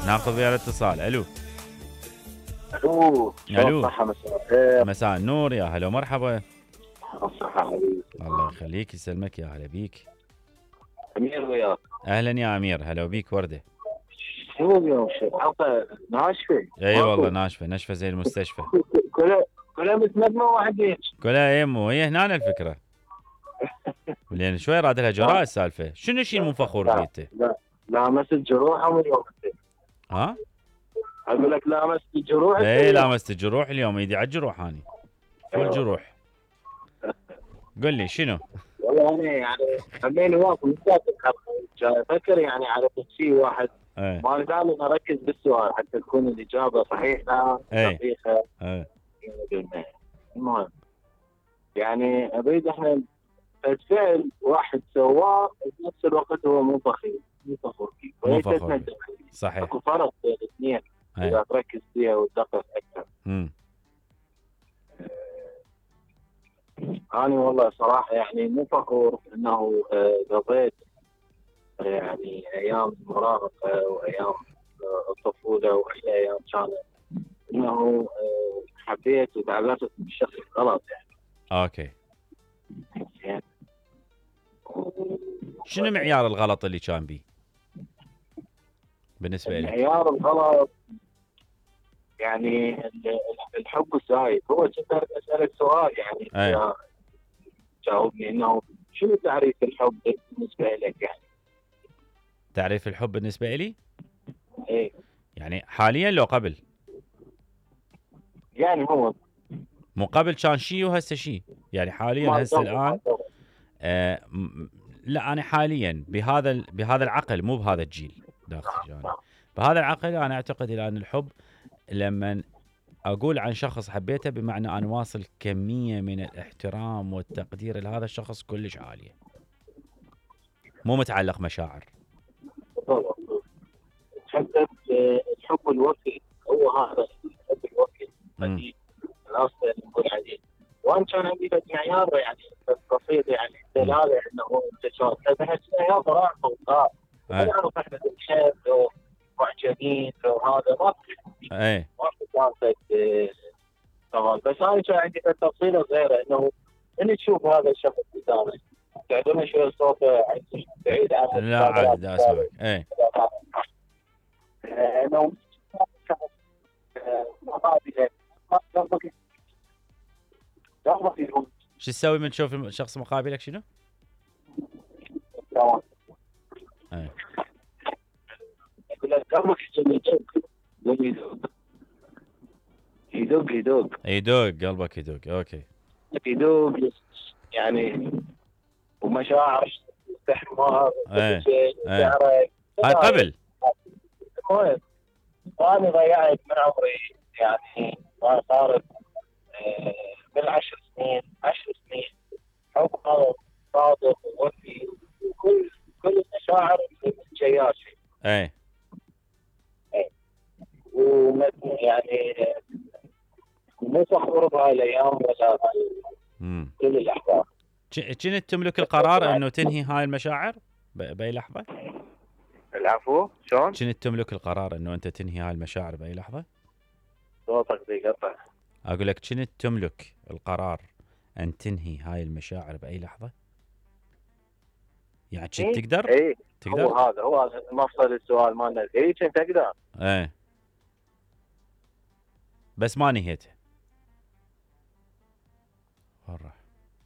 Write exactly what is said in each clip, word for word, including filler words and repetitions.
ناخذ ويا الاتصال. الو الو الو صحة مساء الخير. مساء النور، يا هلا ومرحبا. صحة حبيبي. الله يخليك يسلمك، يا هلا بيك. امير وياك. اهلا يا امير، هلا وبيك ورده. شو اليوم شو حلقة ناشفة؟ اي والله ناشفه ناشفه زي المستشفى. كلها كلها متندمة واحد هيك. كلها يمه، هي هنا الفكره. لان شوي راد لها جراء السالفه. شنو الشيء مو فخور لا بيته؟ لا لامست جروحهم اليوم. ها؟ اقول لك لامست جروح. اي لامست الجروح اليوم، ايدي على الجروح هاني. فول جروح. قل لي شنو؟ والله انا يعني خليني واقف مستعد الحلقة، جاي افكر يعني على شيء واحد. ايه ما دائما اركز بالسؤال حتى تكون الاجابة صحيحة ايه دقيقة. ايه المهم يعني اريد احنا الفعل واحد سواه بنفس الوقت هو مو بخيل مو فخور فيه. مو فخور فيه. صحيح. اكو فرق بين الاثنين اذا تركز فيها وتدقق اكثر. امم انا والله صراحه يعني مو فخور انه قضيت يعني ايام المراهقه وايام الطفوله واي ايام كانت انه حبيت وتعلقت بالشخص الغلط يعني. اوكي. يعني شنو معيار الغلط اللي كان بيه بالنسبه لك؟ معيار الغلط يعني الحب الزايد. هو كنت اسالك سؤال يعني أي. جاوبني انه شنو تعريف الحب بالنسبه لك يعني؟ تعريف الحب بالنسبه لي؟ ايه يعني حاليا لو قبل؟ يعني هو مو قبل كان شيء وهسه شيء، يعني حاليا هسه الان. آه م- لا انا حاليا بهذا ال- بهذا العقل، مو بهذا الجيل داخل يعني. بهذا العقل انا اعتقد الى ان الحب لما اقول عن شخص حبيته بمعنى انا واصل كميه من الاحترام والتقدير لهذا الشخص كلش عاليه، مو متعلق مشاعر. تحدث الحب الوفي. هو هذا الحب الوفي الذي الناس نقول عليه. وان كان عندي معيار يعني بسيط يعني دلاله انه انت شلون تبحث معيار راح وقال انا اعرف احنا بنحب معجبين وهذا ما ايه ما في سالفه طبعا. بس انا كان عندي تفصيله صغيره انه من تشوف هذا الشخص قدامك تعدون شوي صوته بعيد عن لا عادي دا اسمعك. ايه انه شخص مقابله قصدك قصدك يكون شو تسوي من تشوف شخص مقابلك شنو؟ تمام. ايه يقول لك قلبك يدق يدق يدق يدق قلبك يدق. اوكي يدق يعني ومشاعر استحمار ايه شعرك هاي قبل. المهم وانا ضيعت من عمري يعني ما صارت آه بالعشر سنين عشر سنين حب هذا صادق ووفي وكل كل المشاعر جياشي. ايه ويعني مو فخور بهاي الايام ولا امم كل الاحوال. كنت تملك القرار انه تنهي هاي المشاعر باي لحظه؟ العفو شلون؟ كنت تملك القرار انه انت تنهي هاي المشاعر باي لحظه؟ صوتك بيقطع. اقول لك كنت تملك القرار ان تنهي هاي المشاعر باي لحظه؟ يعني كنت إيه؟ تقدر؟ ايه تقدر؟ هو هذا هو مفصل السؤال مالنا. ايه كنت اقدر. ايه بس ما نهيته. وين راح؟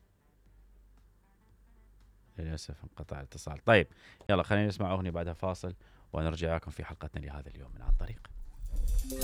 للاسف انقطع الاتصال. طيب يلا خلينا نسمع اغنيه بعدها فاصل ونرجع لكم في حلقتنا لهذا اليوم من عن طريق